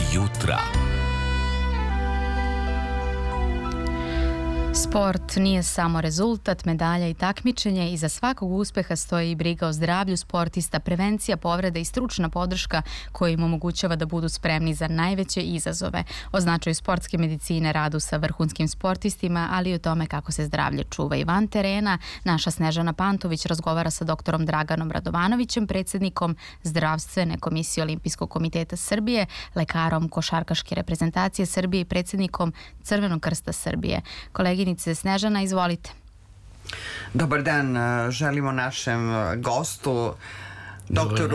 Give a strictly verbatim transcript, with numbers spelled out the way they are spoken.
jutra. Sport nije samo rezultat, medalja i takmičenje. Iza svakog uspeha stoji i briga o zdravlju sportista, prevencija povreda i stručna podrška koja im omogućava da budu spremni za najveće izazove. O značaju sportske medicine, radu sa vrhunskim sportistima, ali i o tome kako se zdravlje čuva i van terena, naša Snežana Pantović razgovara sa doktorom Draganom Radovanovićem, predsjednikom Zdravstvene komisije Olimpijskog komiteta Srbije, lekarom košarkaške reprezentacije Srbije i predsjednikom Crvenog krsta Srbije. Koleginice Snežana, izvolite. Dobar dan, želimo našem gostu, doktoru